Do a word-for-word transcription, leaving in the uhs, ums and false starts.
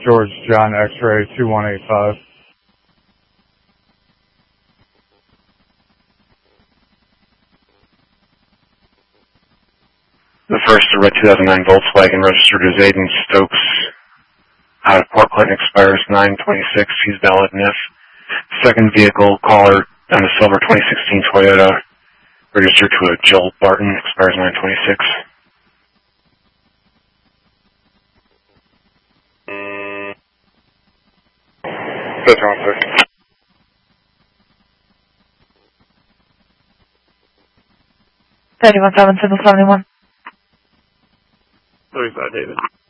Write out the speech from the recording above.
George John X-ray two one eight five. The first, a red two thousand nine Volkswagen registered as Aiden Stokes out of Port Clinton, expires nine twenty-six. He's valid N I F. Second vehicle, caller on a silver twenty sixteen Toyota, registered to a Joel Barton, expires nine twenty-six. That's one six. thirty-one seven seven seventy-one. thirty-five, David.